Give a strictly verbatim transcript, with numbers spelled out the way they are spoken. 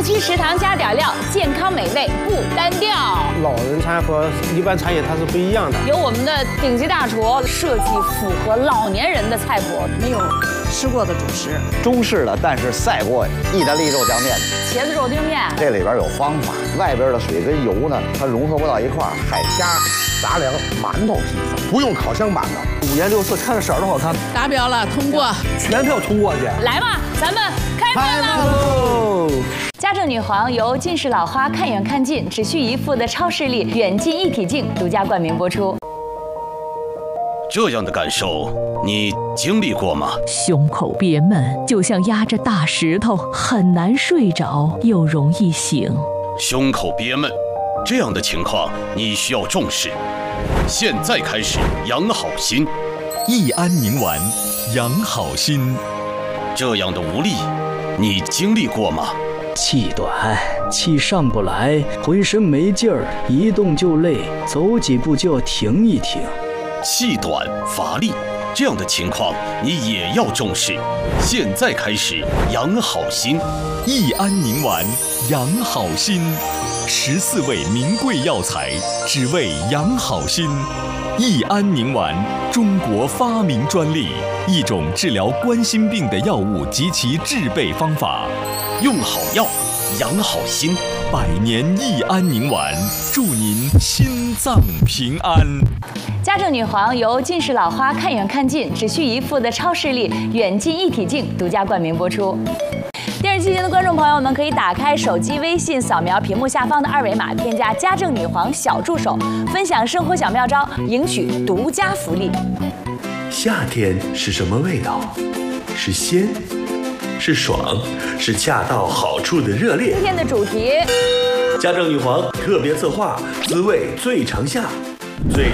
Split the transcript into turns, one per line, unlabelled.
鸡食堂加点料，健康美味不单调。
老人餐和一般餐饮它是不一样的。
由我们的顶级大厨设计符合老年人的菜谱，
没有吃过的主食。
中式的，但是赛过意大利肉酱面。
茄子肉丁面，
这里边有方法，外边的水跟油呢，它融合不到一块儿。海虾、杂粮、馒头披萨，不用烤箱版的，五颜六色，看着色儿都好看。
达标了，通过，
全票通过去。
来吧，咱们开饭喽！家政女皇由近视老花看远看近，只需一副的超视力远近一体镜独家冠名播出。
这样的感受，你经历过吗？
胸口憋闷，就像压着大石头，很难睡着，又容易醒。
胸口憋闷，这样的情况你需要重视。现在开始养好心，
益安宁丸，养好心。
这样的无力，你经历过吗？
气短，气上不来，浑身没劲儿，一动就累，走几步就要停一停。
气短乏力，这样的情况你也要重视。现在开始养好心，
益安宁丸，养好心。十四味名贵药材，只为养好心。益安宁丸，中国发明专利，一种治疗冠心病的药物及其制备方法。
用好药，养好心。
百年益安宁丸，祝您心脏平安。
家政女皇由近视老花看远看近，只需一副的超视力远近一体镜独家冠名播出。电视机前的观众朋友们，可以打开手机微信，扫描屏幕下方的二维码，添加家政女皇小助手，分享生活小妙招，赢取独家福利。
夏天是什么味道？是鲜，是爽，是恰到好处的热烈。
今天的主题，
家政女皇特别策划，滋味最长夏。最